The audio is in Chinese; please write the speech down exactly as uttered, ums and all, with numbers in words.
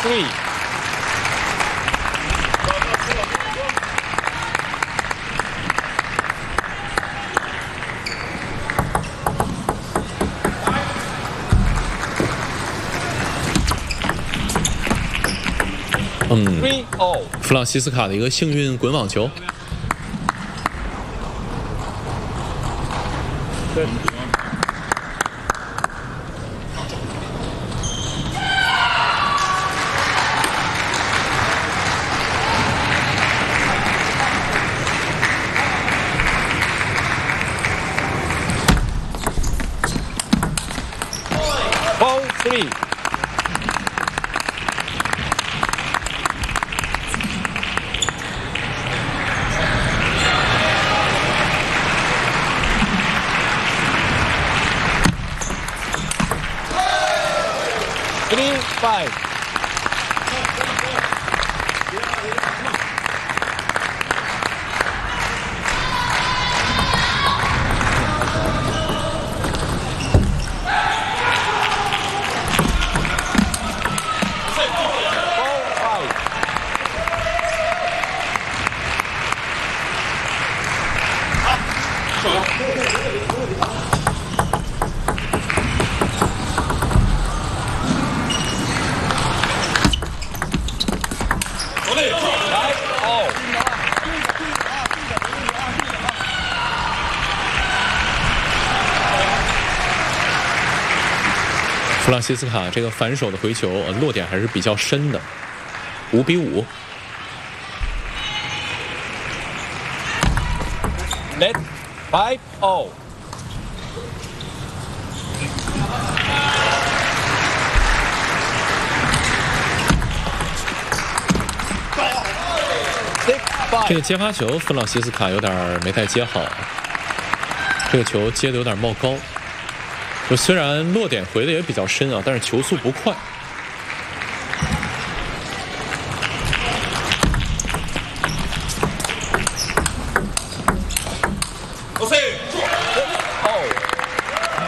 three。 嗯， three all。 弗朗西斯卡的一个幸运滚网球。 对。 Ball three。 Three five。 弗朗西斯卡这个反手的回球，呃，落点还是比较深的，五比五。 Net five all。 这个接发球，弗朗西斯卡有点没太接好，这个球接的有点冒高。就虽然落点回的也比较深啊，但是球速不快。